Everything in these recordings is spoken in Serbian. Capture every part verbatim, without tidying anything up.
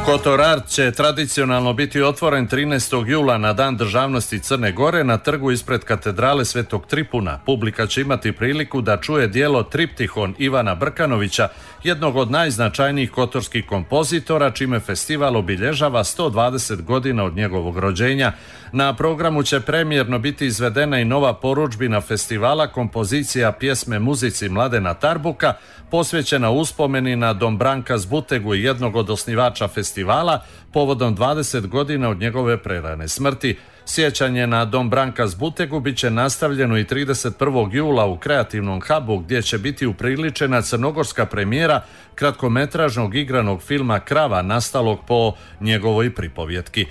Kotor Art će tradicionalno biti otvoren trinaestog jula na Dan državnosti Crne Gore na trgu ispred katedrale Svetog Tripuna. Publika će imati priliku da čuje djelo Triptihon Ivana Brkanovića, jednog od najznačajnijih kotorskih kompozitora, čime festival obilježava sto dvadeset godina od njegovog rođenja. Na programu će premijerno biti izvedena i nova porudžbina festivala, kompozicija pjesme muzici Mladena Tarbuka, posvećena uspomeni na Dombranka Zbutegu, jednog od osnivača festivala, povodom dvadeset godina od njegove prerane smrti. Sjećanje na Dombranka Zbutegu bit će nastavljeno i trideset prvog jula u Kreativnom hubu, gdje će biti upriličena crnogorska premijera kratkometražnog igranog filma Krava, nastalog po njegovoj pripovjetki.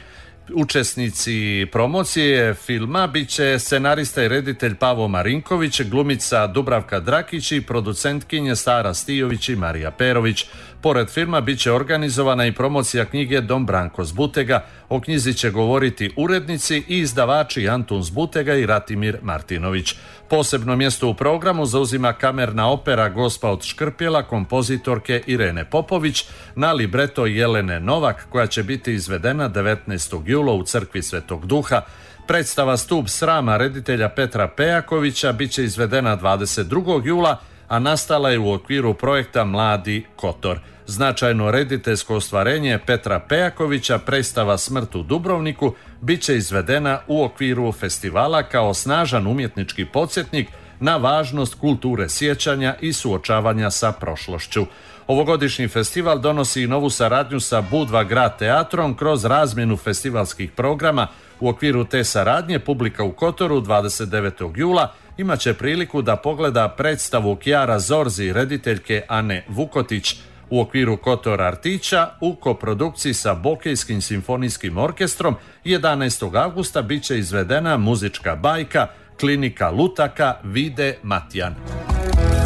Učesnici promocije filma bit će scenarista i reditelj Pavo Marinković, glumica Dubravka Drakić i producentkinje Sara Stijović i Marija Perović. Pored filma bit će organizovana i promocija knjige Dombranko Zbutega. O knjizi će govoriti urednici i izdavači Antun Zbutega i Ratimir Martinović. Posebno mjesto u programu zauzima kamerna opera Gospa od Škrpjela kompozitorke Irene Popović na libreto Jelene Novak, koja će biti izvedena devetnaestog jula u crkvi Svetog Duha. Predstava Stup srama reditelja Petra Pejakovića bit će izvedena dvadeset drugog jula, a nastala je u okviru projekta Mladi Kotor. Značajno rediteljsko ostvarenje Petra Pejakovića, predstava Smrt u Dubrovniku, bit će izvedena u okviru festivala kao snažan umjetnički podsjetnik na važnost kulture sjećanja i suočavanja sa prošlošću. Ovogodišnji festival donosi i novu saradnju sa Budva grad teatrom kroz razmjenu festivalskih programa. U okviru te saradnje publika u Kotoru dvadeset devetog jula imat će priliku da pogleda predstavu Kjara Zorzi, rediteljke Ane Vukotić. U okviru Kotor Artića u koprodukciji sa Bokejskim simfonijskim orkestrom jedanaestog avgusta bit će izvedena muzička bajka Klinika lutaka Vide Matjan.